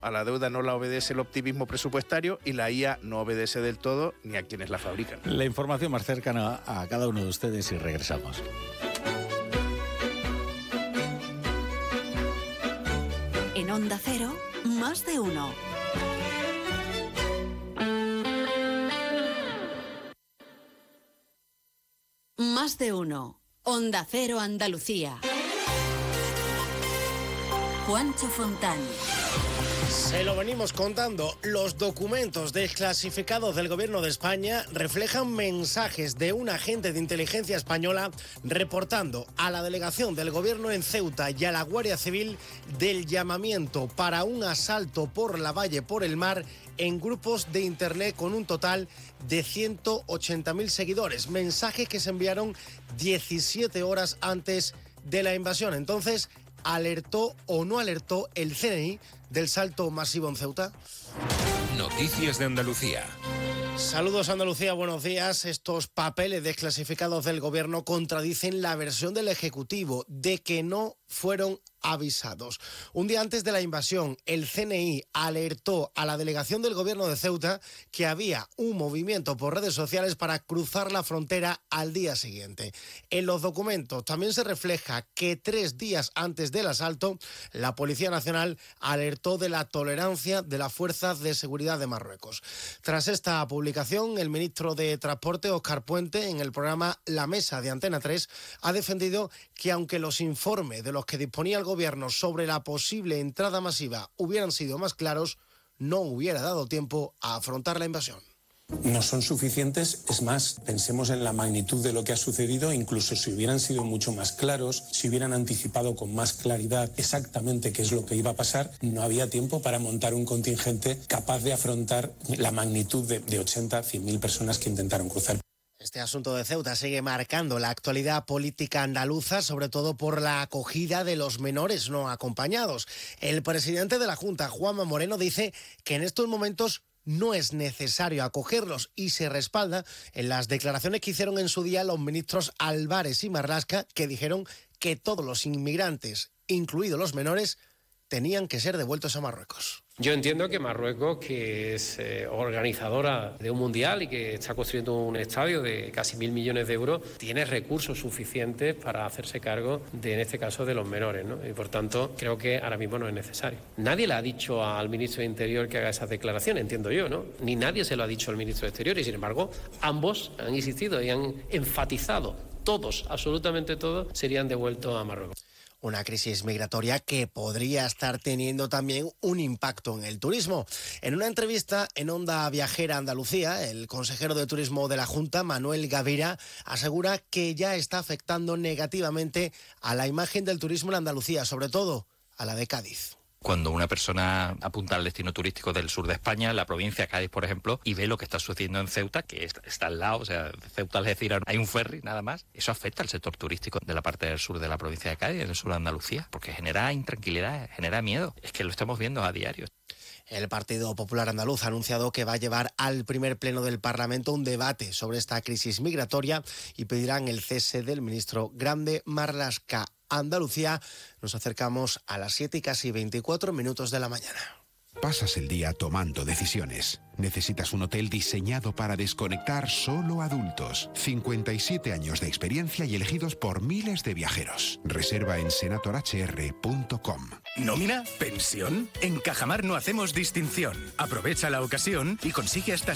A la deuda no la obedece el optimismo presupuestario y la IA no obedece del todo ni a quienes la fabrican. La información más cercana a cada uno de ustedes y regresamos. En Onda Cero, más de uno. Más de uno. Onda Cero Andalucía. Juancho Fontán. Se lo venimos contando. Los documentos desclasificados del Gobierno de España reflejan mensajes de un agente de inteligencia española reportando a la delegación del Gobierno en Ceuta y a la Guardia Civil del llamamiento para un asalto por la Valle por el Mar en grupos de internet con un total de 180.000 seguidores. Mensajes que se enviaron 17 horas antes de la invasión. Entonces, ¿alertó o no alertó el CNI del salto masivo en Ceuta? Noticias de Andalucía. Saludos Andalucía, buenos días. Estos papeles desclasificados del Gobierno contradicen la versión del Ejecutivo de que no fueron avisados. Un día antes de la invasión, el CNI alertó a la delegación del Gobierno de Ceuta que había un movimiento por redes sociales para cruzar la frontera al día siguiente. En los documentos también se refleja que 3 días antes del asalto, la Policía Nacional alertó de la tolerancia de las fuerzas de seguridad de Marruecos. Tras esta publicación, el ministro de Transporte, Óscar Puente, en el programa La Mesa de Antena 3, ha defendido que aunque los informes de los que disponía el Gobierno sobre la posible entrada masiva hubieran sido más claros, no hubiera dado tiempo a afrontar la invasión. No son suficientes, es más, pensemos en la magnitud de lo que ha sucedido, incluso si hubieran sido mucho más claros, si hubieran anticipado con más claridad exactamente qué es lo que iba a pasar, no había tiempo para montar un contingente capaz de afrontar la magnitud de 80, 100.000 personas que intentaron cruzar. Este asunto de Ceuta sigue marcando la actualidad política andaluza, sobre todo por la acogida de los menores no acompañados. El presidente de la Junta, Juanma Moreno, dice que en estos momentos no es necesario acogerlos y se respalda en las declaraciones que hicieron en su día los ministros Álvarez y Marlaska, que dijeron que todos los inmigrantes, incluidos los menores, tenían que ser devueltos a Marruecos. Yo entiendo que Marruecos, que es organizadora de un mundial y que está construyendo un estadio de casi 1.000 millones de euros, tiene recursos suficientes para hacerse cargo de, en este caso, de los menores, ¿no? Y por tanto, creo que ahora mismo no es necesario. Nadie le ha dicho al ministro de Interior que haga esas declaraciones, entiendo yo, ¿no? Ni nadie se lo ha dicho al ministro de Exterior y, sin embargo, ambos han insistido y han enfatizado, todos, absolutamente todos, serían devueltos a Marruecos. Una crisis migratoria que podría estar teniendo también un impacto en el turismo. En una entrevista en Onda Viajera Andalucía, el consejero de Turismo de la Junta, Manuel Gavira, asegura que ya está afectando negativamente a la imagen del turismo en Andalucía, sobre todo a la de Cádiz. Cuando una persona apunta al destino turístico del sur de España, la provincia de Cádiz, por ejemplo, y ve lo que está sucediendo en Ceuta, que está al lado, o sea, Ceuta, es decir, hay un ferry nada más, eso afecta al sector turístico de la parte del sur de la provincia de Cádiz, en el sur de Andalucía, porque genera intranquilidad, genera miedo. Es que lo estamos viendo a diario. El Partido Popular Andaluz ha anunciado que va a llevar al primer pleno del Parlamento un debate sobre esta crisis migratoria y pedirán el cese del ministro Grande Marlaska. Andalucía, nos acercamos a las 7 y casi 24 minutos de la mañana. Pasas el día tomando decisiones. Necesitas un hotel diseñado para desconectar solo adultos. 57 años de experiencia y elegidos por miles de viajeros. Reserva en senatorhr.com. ¿Nómina? ¿Pensión? En Cajamar no hacemos distinción. Aprovecha la ocasión y consigue hasta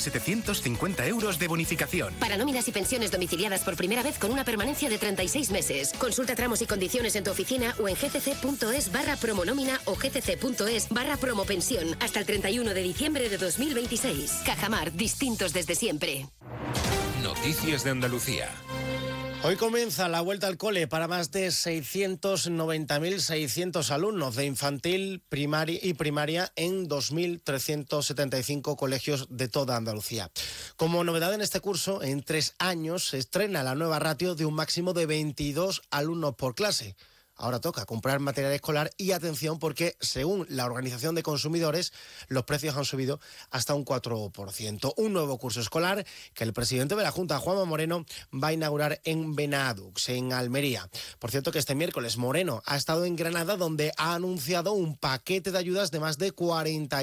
750 euros de bonificación. Para nóminas y pensiones domiciliadas por primera vez con una permanencia de 36 meses. Consulta tramos y condiciones en tu oficina o en gcc.es/promonómina o gcc.es/promopensión hasta el 31 de diciembre de 2026. Cajamar, distintos desde siempre. Noticias de Andalucía. Hoy comienza la vuelta al cole para más de 690.600 alumnos de infantil y primaria en 2.375 colegios de toda Andalucía. Como novedad en este curso, en 3 años se estrena la nueva ratio de un máximo de 22 alumnos por clase. Ahora toca comprar material escolar y atención porque, según la Organización de Consumidores, los precios han subido hasta un 4%. Un nuevo curso escolar que el presidente de la Junta, Juanma Moreno, va a inaugurar en Benadux, en Almería. Por cierto que este miércoles Moreno ha estado en Granada, donde ha anunciado un paquete de ayudas de más de 40